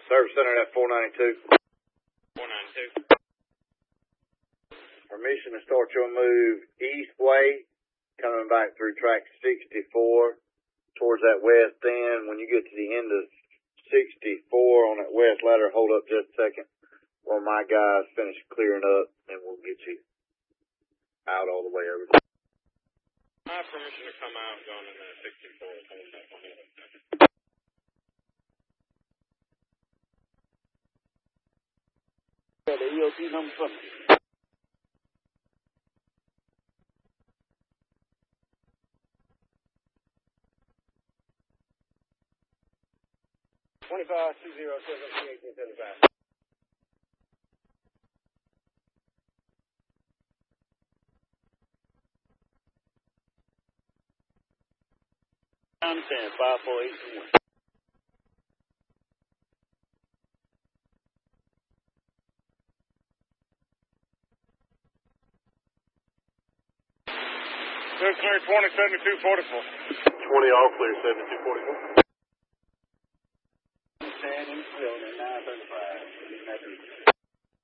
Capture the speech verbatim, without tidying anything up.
Service center at four ninety-two. four ninety-two. Permission to start your move east way, coming back through track sixty-four towards that west end. When you get to the end of sixty-four on that west ladder, hold up just a second while my guys finish clearing up, and we'll get you out all the way over there. I have permission to come out going into sixty-four. Hold up, hold up. The E O T number from twenty-five two zero seven three eighteen seventy-five. Nine ten five four eight two one. Clear, clear, twenty, seventy-two, forty-four. twenty all clear, seventy-two forty-four. Ten in the building, nine thirty-five.